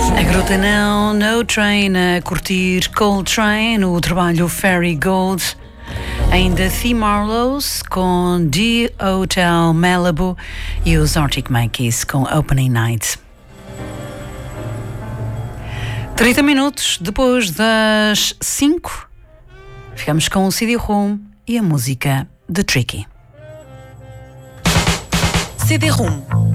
A Gruta não, No Train, a curtir Coltrane, o trabalho Fairy Gold. Ainda The Marlows com The Hotel Malibu e os Arctic Monkeys com Opening Night. 30 minutos depois das 5, ficamos com o CD-ROM e a música The Tricky. CD-ROM.